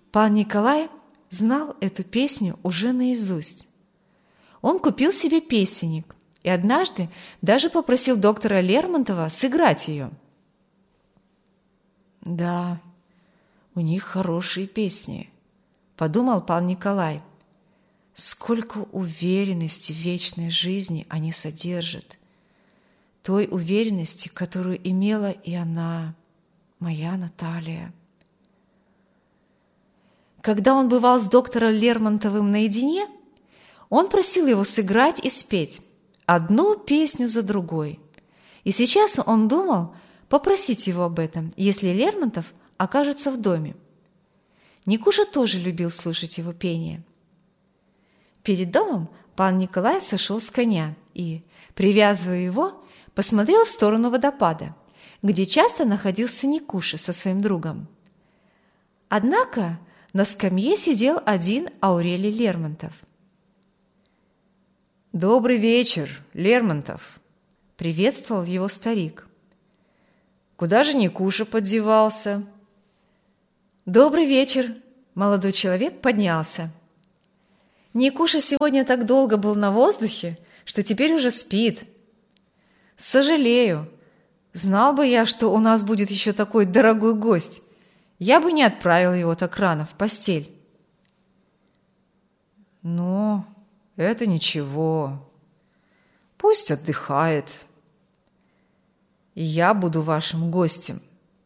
Пан Николай знал эту песню уже наизусть. Он купил себе песенник и однажды даже попросил доктора Лермонтова сыграть ее. «Да, у них хорошие песни», – подумал пан Николай. «Сколько уверенности в вечной жизни они содержат, той уверенности, которую имела и она, моя Наталья». Когда он бывал с доктором Лермонтовым наедине, он просил его сыграть и спеть одну песню за другой. И сейчас он думал попросить его об этом, если Лермонтов окажется в доме. Никуша тоже любил слушать его пение. Перед домом пан Николай сошел с коня и, привязывая его, посмотрел в сторону водопада, где часто находился Никуша со своим другом. Однако на скамье сидел один Аурелий Лермонтов. «Добрый вечер, Лермонтов!» – приветствовал его старик. «Куда же Никуша поддевался?» «Добрый вечер!» – молодой человек поднялся. «Никуша сегодня так долго был на воздухе, что теперь уже спит. Сожалею. Знал бы я, что у нас будет еще такой дорогой гость, я бы не отправил его так рано в постель». «Ну, это ничего. Пусть отдыхает. И я буду вашим гостем».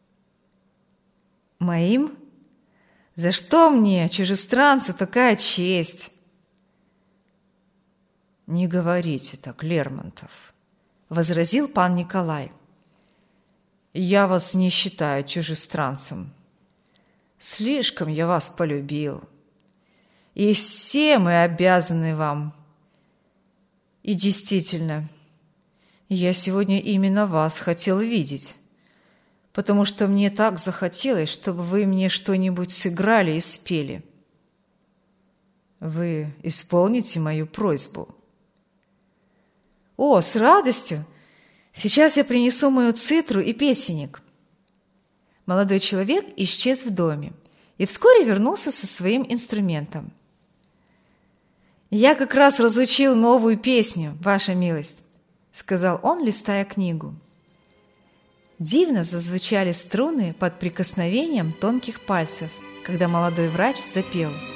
«Моим? За что мне, чужестранцу, такая честь?» «Не говорите так, Лермонтов», — возразил пан Николай. «Я вас не считаю чужестранцем. Слишком я вас полюбил, и все мы обязаны вам. И действительно, я сегодня именно вас хотел видеть, потому что мне так захотелось, чтобы вы мне что-нибудь сыграли и спели. Вы исполните мою просьбу?» «О, с радостью! Сейчас я принесу мою цитру и песенник». Молодой человек исчез в доме и вскоре вернулся со своим инструментом. «Я как раз разучил новую песню, ваша милость», — сказал он, листая книгу. Дивно зазвучали струны под прикосновением тонких пальцев, когда молодой врач запел: